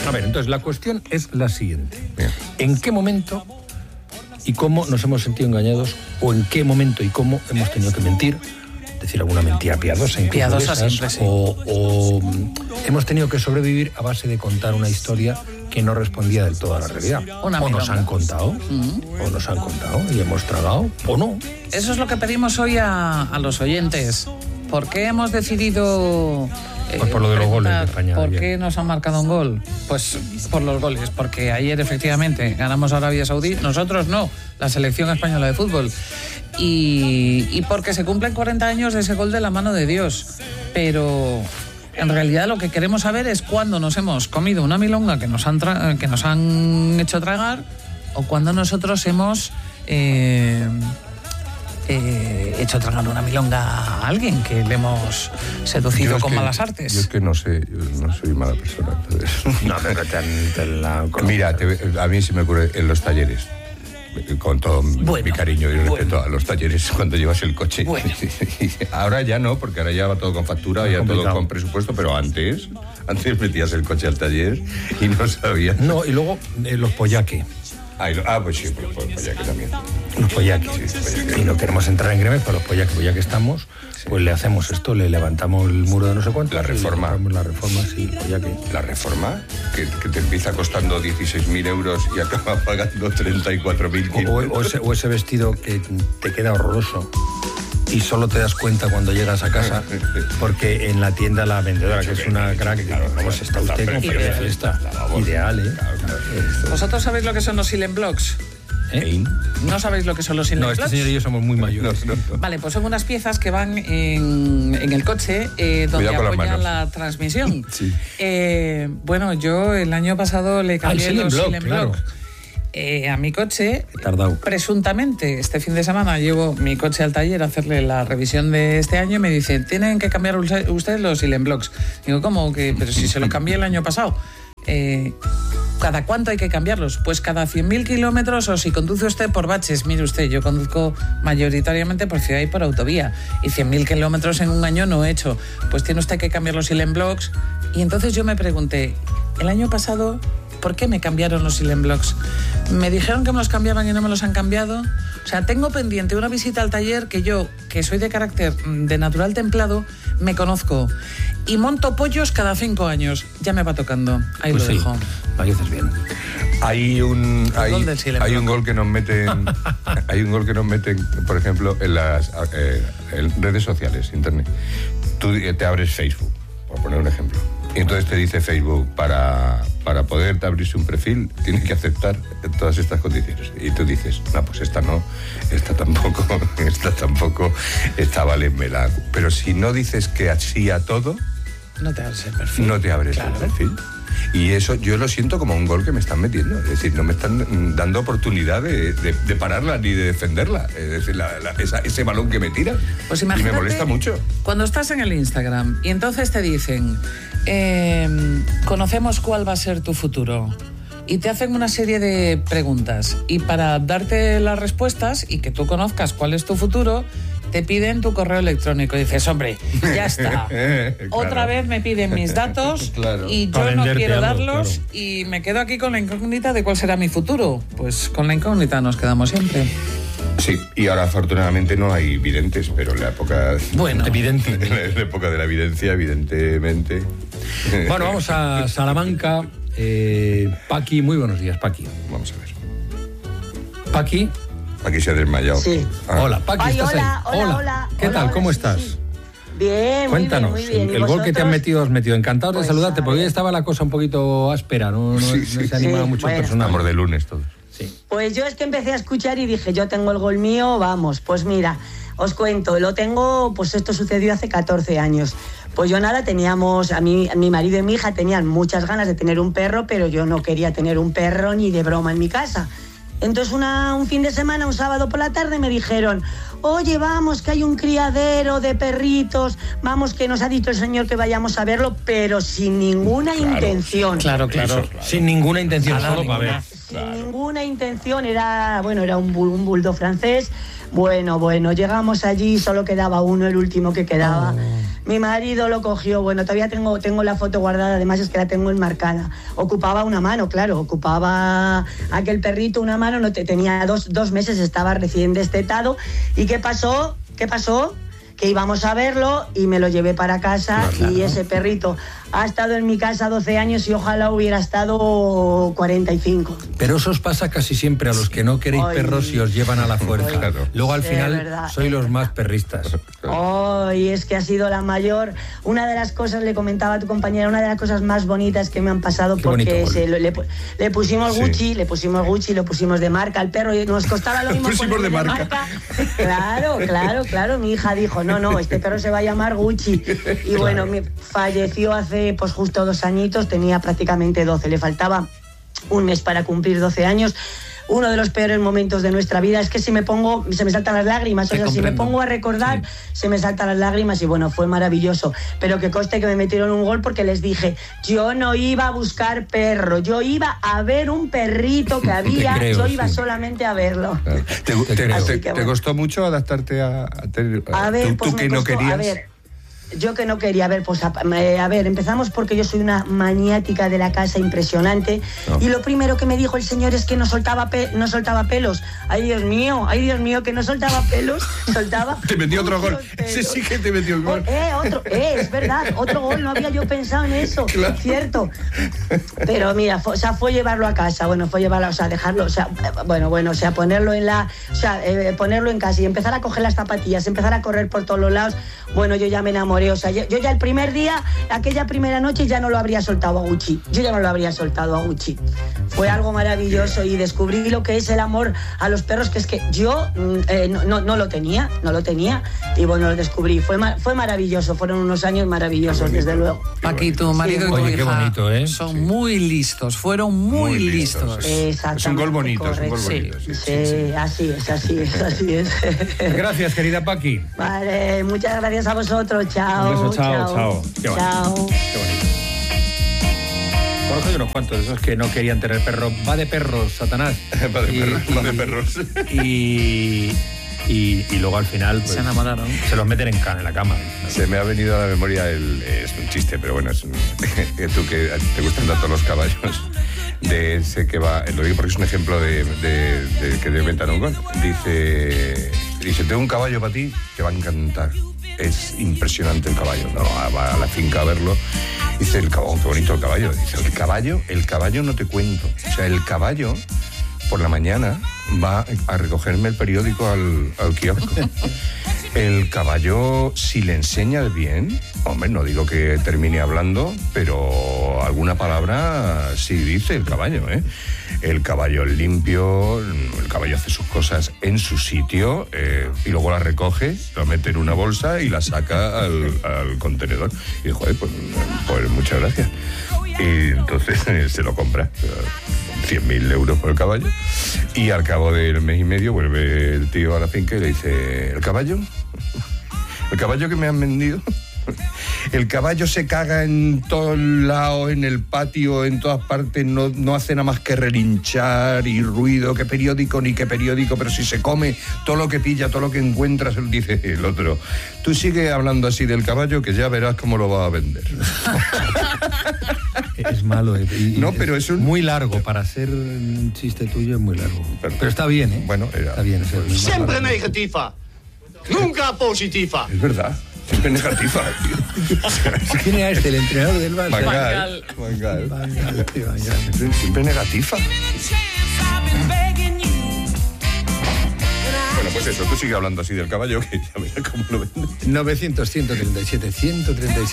A ver, entonces la cuestión es la siguiente. ¿En qué momento y cómo nos hemos sentido engañados? ¿O en qué momento y cómo hemos tenido que mentir? Decir alguna mentira piadosa, piadosa siempre, sí. O hemos tenido que sobrevivir a base de contar una historia que no respondía del todo a la realidad. O nos han contado, o nos han contado y hemos tragado, o no. Eso es lo que pedimos hoy a los oyentes. ¿Por qué hemos decidido... Pues por lo de los goles de España. ¿Por qué nos han marcado un gol? Pues por los goles, porque ayer efectivamente ganamos a Arabia Saudí, nosotros no, la selección española de fútbol. Y porque se cumplen 40 años de ese gol de la mano de Dios. Pero en realidad lo que queremos saber es cuándo nos hemos comido una milonga que nos han hecho tragar, o cuándo nosotros hemos hecho tragar una milonga a alguien que le hemos seducido con malas artes. Yo es que no sé, yo no soy mala persona. Entonces. No, pero Mira, a mí se me ocurre en los talleres. Con todo mi cariño y respeto a los talleres cuando llevas el coche. Bueno. Ahora ya no, porque ahora ya va todo con factura, ya todo con presupuesto, pero antes metías el coche al taller y no sabías. No, y luego los pollaque. Pues sí, pues pollaque también. Los pollaque. Y no queremos entrar en gremes, pero los pollaque, pues ya que estamos, pues le hacemos esto, le levantamos el muro de no sé cuánto. La reforma. La reforma, sí, pollaque. La reforma, que te empieza costando 16.000 euros y acaba pagando 34.000. O ese vestido que te queda horroroso y solo te das cuenta cuando llegas a casa, porque en la tienda la vendedora, que es una crack, vamos, está usted como para de fiesta. Ideal, ¿eh? ¿Vosotros sabéis lo que son los silent blocks? ¿No sabéis lo que son los silent blocks? No, este señor y yo somos muy mayores. No. Vale, pues son unas piezas que van en el coche donde apoya la transmisión. Sí. Bueno, yo el año pasado le cambié los silent blocks. A mi coche, presuntamente, este fin de semana llevo mi coche al taller a hacerle la revisión de este año y me dicen, tienen que cambiar ustedes los silent blocks. Digo, ¿cómo? Pero si se lo cambié el año pasado. ¿Cada cuánto hay que cambiarlos? Pues cada 100.000 kilómetros, o si conduce usted por baches. Mire usted, yo conduzco mayoritariamente por ciudad y por autovía, y 100.000 kilómetros en un año no he hecho. Pues tiene usted que cambiar los silent blocks. Y entonces yo me pregunté, el año pasado, ¿por qué me cambiaron los silent blocks? Me dijeron que me los cambiaban y no me los han cambiado. O sea, tengo pendiente una visita al taller que yo, que soy de carácter de natural templado, me conozco. Y monto pollos cada 5 años. Ya me va tocando. Ahí pues lo dejo. Ahí haces bien. Hay un gol que nos meten, por ejemplo, en las redes sociales, internet. Tú te abres Facebook, por poner un ejemplo. Y entonces te dice Facebook, para poder abrirse un perfil, tienes que aceptar todas estas condiciones. Y tú dices, no, pues esta no, esta tampoco, esta vale, me la... Pero si no dices que así a todo... No te abres el perfil. No te abres el perfil. Y eso yo lo siento como un gol que me están metiendo. Es decir, no me están dando oportunidad de pararla ni de defenderla. Es decir, ese balón que me tira. Pues y me molesta mucho. Cuando estás en el Instagram y entonces te dicen, conocemos cuál va a ser tu futuro. Y te hacen una serie de preguntas. Y para darte las respuestas y que tú conozcas cuál es tu futuro, te piden tu correo electrónico. Y dices, hombre, ya está. Claro. Otra vez me piden mis datos y yo no quiero darlos y me quedo aquí con la incógnita de cuál será mi futuro. Pues con la incógnita nos quedamos siempre. Sí, y ahora afortunadamente no hay videntes, pero en la época... Bueno, evidente. En la época de la evidencia, evidentemente... Bueno, vamos a Salamanca. Paqui, muy buenos días, Paqui. Vamos a ver. Paqui. Paqui se ha desmayado. Sí. Hola, Paqui, ¿estás ahí? Hola. ¿Qué tal? ¿Cómo estás? Sí. Bien, cuéntanos, muy bien. El gol que te has metido, Encantado de saludarte, porque hoy ver. estaba la cosa un poquito áspera, no se animaba mucho el personal. Estamos de lunes todos. Sí. Pues yo es que empecé a escuchar y dije, yo tengo el gol mío, vamos. Pues mira, os cuento, lo tengo, pues esto sucedió hace 14 años. Pues yo nada, teníamos, mi marido y mi hija tenían muchas ganas de tener un perro, pero yo no quería tener un perro ni de broma en mi casa. Entonces un fin de semana, un sábado por la tarde, me dijeron, oye, vamos, que hay un criadero de perritos, vamos, que nos ha dicho el señor que vayamos a verlo, pero sin ninguna intención. Claro. Sin ninguna intención, solo para ver. sin ninguna intención, era un bulldog francés. Bueno, llegamos allí, solo quedaba uno, el último que quedaba. Mi marido lo cogió, todavía tengo la foto guardada, además es que la tengo enmarcada. Ocupaba una mano, claro, ocupaba aquel perrito una mano, no tenía dos meses, estaba recién destetado. ¿Y qué pasó? Que íbamos a verlo y me lo llevé para casa, claro. Y ese perrito ha estado en mi casa 12 años y ojalá hubiera estado 45. Pero eso os pasa casi siempre a los que no queréis perros y os llevan a la fuerza. Claro. Luego al final sois los más perristas. Es que ha sido la mayor. Una de las cosas, le comentaba a tu compañera, una de las cosas más bonitas que me han pasado. Qué porque le pusimos Gucci, le pusimos de marca al perro y nos costaba lo mismo. Pusimos de marca. Claro. Mi hija dijo, no, este perro se va a llamar Gucci. Y bueno, falleció hace pues justo 2 añitos, tenía prácticamente 12, le faltaba un mes para cumplir 12 años. Uno de los peores momentos de nuestra vida es que se me saltan las lágrimas, si me pongo a recordar, se me saltan las lágrimas y fue maravilloso. Pero que conste que me metieron un gol porque les dije, yo no iba a buscar perro, yo iba a ver un perrito que había, iba solamente a verlo. ¿Te costó mucho adaptarte a ver, tú que no querías? A ver, yo que no quería, empezamos porque yo soy una maniática de la casa impresionante. Y lo primero que me dijo el señor es que no soltaba pelos. Ay, Dios mío, que no soltaba pelos, soltaba. Te metió otro gol. Ese sí que te metió el gol. Es verdad, otro gol, no había yo pensado en eso, claro. Cierto. Pero mira, fue llevarlo a casa, dejarlo, ponerlo ponerlo en casa y empezar a coger las zapatillas, empezar a correr por todos los lados. Yo ya me enamoré. Yo ya el primer día, aquella primera noche, ya no lo habría soltado a Gucci. Fue algo maravilloso y descubrí lo que es el amor a los perros, que es que yo no lo tenía. Y lo descubrí. Fue maravilloso, fueron unos años maravillosos, desde luego. Paqui, tu marido y tu hija qué bonito, son muy listos, fueron muy listos. Es un gol bonito, Sí, así es. Gracias, querida Paqui. Vale, muchas gracias a vosotros. Chao. Un beso, chao. Qué bonito. Chao. Qué bonito. Conozco yo unos cuantos de esos que no querían tener perro. Va de perros, Satanás. Va de perros. Y luego al final se enamoraron. Se los meten en la cama. Se me ha venido a la memoria es un chiste, pero bueno, tú que te gustan tanto los caballos, de ese que va, lo digo porque es un ejemplo de que te inventan un gol. Dice, tengo un caballo para ti, te va a encantar. Es impresionante el caballo, ¿no? Va a la finca a verlo. Dice, qué bonito el caballo. Dice, el caballo no te cuento. O sea, el caballo por la mañana va a recogerme el periódico al kiosco. El caballo, si le enseñas bien, hombre, no digo que termine hablando, pero alguna palabra sí dice el caballo, ¿eh? El caballo es limpio, el caballo hace sus cosas en su sitio y luego la recoge, la mete en una bolsa y la saca al contenedor. Y joder, pues muchas gracias. Y entonces se lo compra. 100.000 euros por el caballo. Y al cabo del mes y medio vuelve el tío a la finca y le dice, ¿el caballo que me han vendido? El caballo se caga en todos lados, en el patio, en todas partes, no hace nada más que relinchar y ruido, qué periódico, pero si se come todo lo que pilla, todo lo que encuentras, dice el otro, tú sigue hablando así del caballo que ya verás cómo lo vas a vender. Es malo, no, pero es muy largo, para ser un chiste tuyo es muy largo. Pero está bien, ¿eh? Bueno, está bien. Siempre negativa, nunca positiva. Es verdad. Siempre negativa, tío. ¿Quién era el entrenador del Barça? Van Gaal. Siempre negativa. Bueno, pues eso, tú sigue hablando así del caballo, que ya verás cómo lo vendes. 900, 137, 137.